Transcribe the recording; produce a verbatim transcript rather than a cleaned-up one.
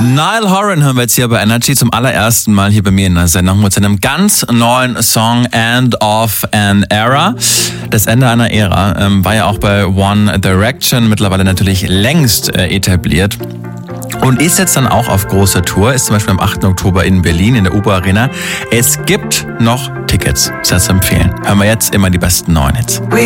Niall Horan hören wir jetzt hier bei Energy zum allerersten Mal hier bei mir in der Sendung mit seinem ganz neuen Song End of an Era. Das Ende einer Ära ähm, war ja auch bei One Direction mittlerweile natürlich längst äh, etabliert. Und ist jetzt dann auch auf großer Tour, ist zum Beispiel am achten Oktober in Berlin in der U B O Arena. Es gibt noch Tickets, sehr zu empfehlen. Hören wir jetzt immer die besten neuen Hits.